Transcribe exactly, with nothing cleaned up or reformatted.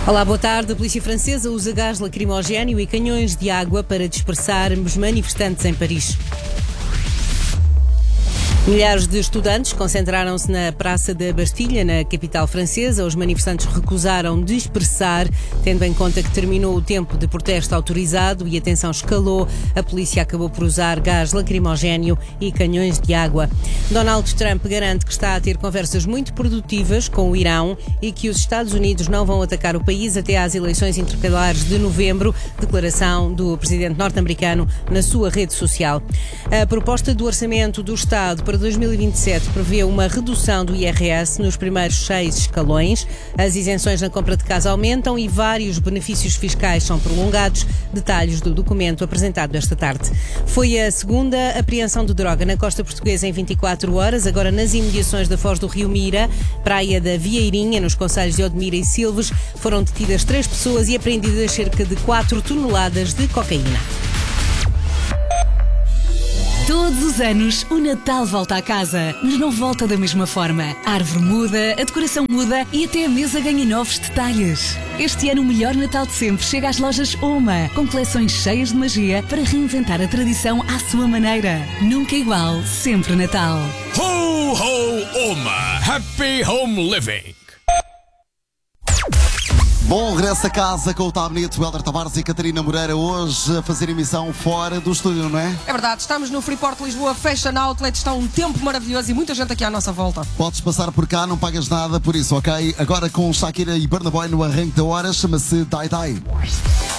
Olá, boa tarde. A polícia francesa usa gás lacrimogéneo e canhões de água para dispersar os manifestantes em Paris. Milhares de estudantes concentraram-se na Praça da Bastilha, na capital francesa. Os manifestantes recusaram dispersar, tendo em conta que terminou o tempo de protesto autorizado e a tensão escalou. A polícia acabou por usar gás lacrimogéneo e canhões de água. Donald Trump garante que está a ter conversas muito produtivas com o Irão e que os Estados Unidos não vão atacar o país até às eleições intercalares de novembro. Declaração do presidente norte-americano na sua rede social. A proposta do Orçamento do Estado para dois mil e vinte e sete prevê uma redução do I R S nos primeiros seis escalões. As isenções na compra de casa aumentam e vários benefícios fiscais são prolongados. Detalhes do documento apresentado esta tarde. Foi a segunda apreensão de droga na costa portuguesa em vinte e quatro horas, agora nas imediações da Foz do Rio Mira, praia da Vieirinha, nos concelhos de Odmira e Silves. Foram detidas três pessoas e apreendidas cerca de quatro toneladas de cocaína. Todos os anos, o Natal volta à casa, mas não volta da mesma forma. A árvore muda, a decoração muda e até a mesa ganha novos detalhes. Este ano, o melhor Natal de sempre chega às lojas Oma, com coleções cheias de magia para reinventar a tradição à sua maneira. Nunca igual, sempre Natal. Ho, ho, Oma! Happy Home Living! Bom regresso a casa com o Tabneto, Helder Tavares e Catarina Moreira, hoje a fazer emissão fora do estúdio, não é? É verdade, estamos no Freeport Lisboa Fashion Outlet, está um tempo maravilhoso e muita gente aqui à nossa volta. Podes passar por cá, não pagas nada por isso, ok? Agora com Shakira e Burna Boy no arranque da hora, chama-se Die Die.